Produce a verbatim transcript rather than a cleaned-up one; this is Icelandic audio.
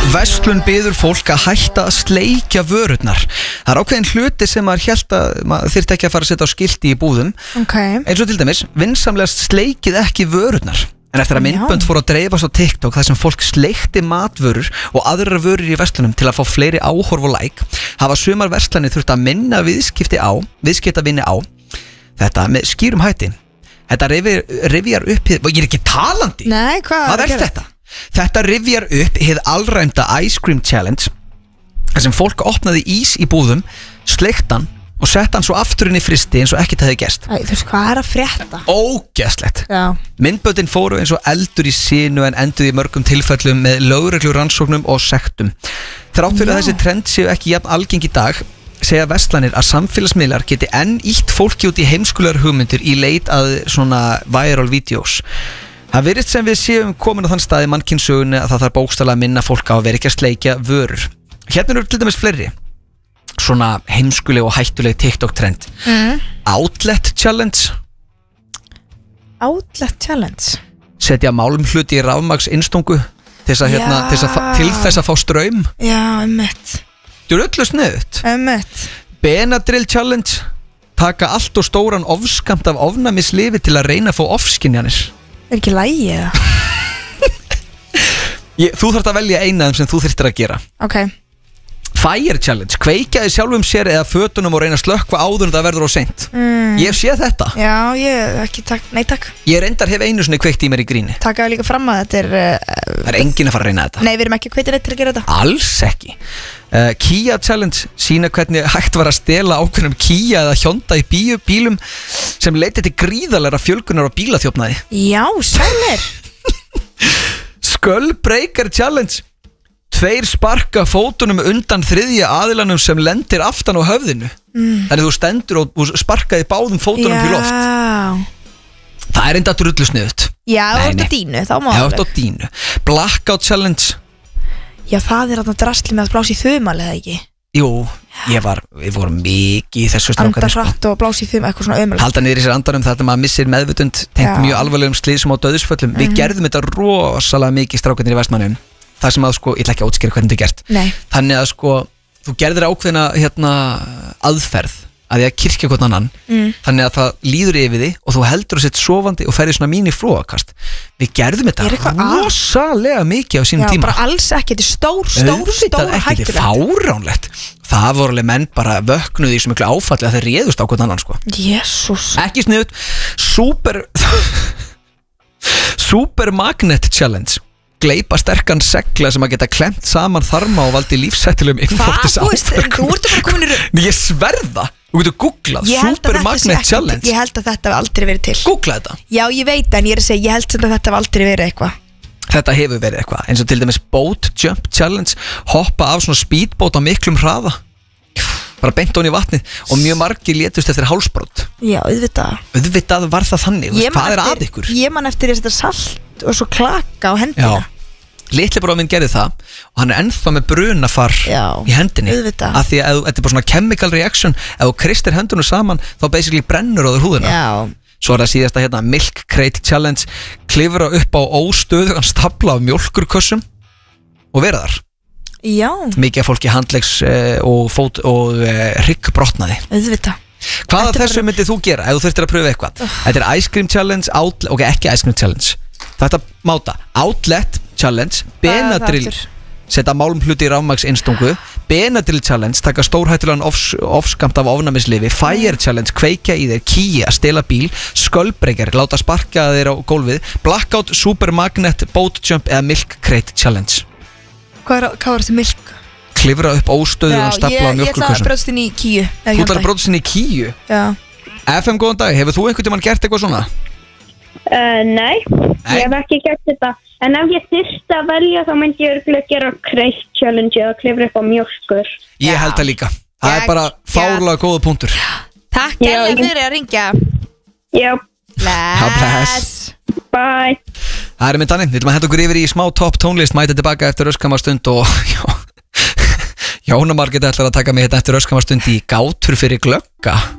Verslun biður fólk að hætta að sleikja vörurnar. Það er ákveðin hluti sem maður hélt að maður þyrfti ekki að fara að setja á skilti í búðum, okay. eins og til dæmis vinsamlegast sleikið ekki vörurnar. En eftir að myndbönd fór að dreifast á TikTok þar sem fólk sleikti matvörur og aðrar vörur í verslunum til að fá fleiri áhorf og like, hafa sumar verslanir þurft að minna viðskipti á, viðskiptavinni á þetta með skýrum hætti. Þetta rifjar upp, og ég er ekki talandi. Nei, hvað, hvað er þetta? Þetta rifjar upp hið alræmda Ice Cream Challenge, þar sem fólk opnaði ís í búðum, sleikti hann og sett hann svo aftur inn í fristi eins og ekkert hefði gerst. Æ, þú veist hvað er að frétta? Ógeðslegt. Já. Myndböndin fóru eins og eldur í sinu en enduði í mörgum tilfellum með lögreglurannsóknum og sektum. Þrátt fyrir að þessi trend séu ekki jafn algeng í dag, segja verslanir að samfélagsmiðlar geti enn ítt fólki út í heimskulegar hugmyndir í leit að svona viral videos. Það virðist sem við séum komin á þann stað í mannkynssögunni að það þarf bókstaflega að minna fólk á að vera ekki að sleikja vörur. Hérna eru til dæmis fleiri svona heimskuleg og hættuleg TikTok trend. mm. Outlet Challenge. Outlet Challenge. Setja málmhluti í rafmagns innstungu til þess að, hérna, til þess að, fa- til þess að fá straum. Já, emmett. Þetta er öllu sniðut. Emmett. Benadryl Challenge. Taka allt og stóran ofskamt af ofnæmislyfi til að reyna að fá ofskynjanir. Er ekki lægi eða? Ég, þú þarft að velja eina sem þú þyrftir að gera. Ok. Fire Challenge, kveikjaði sjálfum sér eða fötunum og reyna að slökkva áður en það verður á seint. mm. Ég hef séð þetta. Já, ég ekki takk, nei takk. Ég reyndar hef einu sinni kveikt í mér í gríni. Takaðu líka fram að þetta er uh, Það er enginn að fara að reyna þetta. Nei, við erum ekki hveitir eitt til að gera þetta. Alls ekki. uh, Kia Challenge, sína hvernig hægt var að stela ákveðnum Kia eða Hyundai bíu, bílum sem leiti til gríðarlega fjölgunar og bílaþjófnaði. Já, sælir. Skullbreaker Challenge. Tveir sparka fótunum undan þriðja aðilanum sem lendir aftan á höfðinu. mm. Þannig þú stendur og, og sparkaði báðum fótunum Já. í loft. Það er enda drullu sniðut. Já, Nei, það nei. er á dínu, þá má Já, alveg. á dínu. Blackout Challenge. Já, það er þarna drasli með að blása í þumal eða ekki? Jú, ég var, við vorum mikið í þessu strákar. Anda hratt og blása í þumal, eitthvað svona ömulegt. Halda niður í sér andanum þar maður missir meðvutund, tengt Já. mjög alvarlegum slísum og döðsföllum. Við gerðum þetta rosalega mikið strákarnir í Vestmannum. Það sem að sko, ég ætla ekki að útskýra hvernig þetta er gert. Nei. Þannig að sko, þú gerðir ákveðina hérna, aðferð að því að kirkja hvern annan. mm. Þannig að það líður yfir því og þú heldur að sitt sofandi og ferði svona mín í flóakast. Við gerðum Er þetta eitthvað að? rosalega mikið á sínum Já, tíma. bara alls ekki, þetta er stór, stór, Auðvitað stór ekki, þetta er hættulegt. fáránlegt. Það voru alveg menn bara vöknuði í svo miklu áfalli að þeir réðust á hvern annan sko. Jésús. Ekki sniðut. Super Super Magnet Challenge. Gleipa sterkan segla sem að geta klemt saman þarma og valdi lífsættilegum Hvað, innvortis þú veist, þú ert bara komin í rugg. Ég sverða, þú getur googlað Ég held að Super þetta sé Magnet ekki- Challenge. Ég held að þetta hef aldrei verið til. Googla þetta. Já, ég veit, en ég er að segja, ég held sem að þetta hef aldrei verið eitthvað. Þetta hefur verið eitthvað, eins og til dæmis Boat Jump Challenge. Hoppa af svona speedboat á miklum hraða, bara beint ofan í vatnið, og mjög margir létust eftir hálsbrot. Já, auðvitað. Auðvitað var það þannig, þú Ég veist, man hvað er eftir- að ykkur? Ég man eftir þetta salt og svo klaka á hendina. Já. Litli bróðir minn gerði það og hann er ennþá með brunafar Já, í hendinni, auðvitað. af því að ef þú- þetta er bara svona chemical reaction. Ef þú kristir hendunum saman þá basically brennur á þér húðina. Já. Svo er það síðasta hérna Milk Crate Challenge. Klifra upp á óstöðugan stafla af mjólkurkössum og vera þar. Já, Mikið af fólki handleggs uh, og, fót, og uh, ryggbrotnaði. auðvitað. Hvað af Þetta er þessu bara- myndið þú gera ef þú þurftir að pröfa eitthvað? Þetta er Ice Cream Challenge, out, ok, ekki Ice Cream Challenge. Þetta máta Outlet Challenge, Benadryl, aftur? setja málmhluti í rafmagns innstungu. Benadryl Challenge, taka stórhættulegan ofs, ofskamt af ofnæmislyfi. Fire Challenge, kveikja í þér. Kia, stela bíl. Skullbreaker, láta sparka þér á gólfið. Blackout, Super Magnet, Boat Jump eða Milk Crate Challenge. Hvað er, hvað var þetta milk? Klifra upp óstöðugan stafla á ég, ég ætla að mjólkurkössum. bróðst inn í kíu. Þú ætlar að bróta sinni í Kíu. Já. F M, góðan dag, hefur þú einhvern tímann gert eitthvað svona? Uh, nei, Nei. ég hef ekki gert þetta. En ef ég þyrfti að velja þá myndi ég örugglega gera Crate Challenge eða klifra upp á mjólkur. Ég held það líka. Það er bara fárlega góða punktur. Takk Já, gæla ég- fyrir að ringja. Já, Bless. bye. Það er mynd þannig, við viljum að henda okkur yfir í smá topp tónlist. Mæta tilbaka eftir öskamar stund og já, Jóna Margrét ætlar að taka mig hérna eftir öskamar stund í gátur fyrir glögga.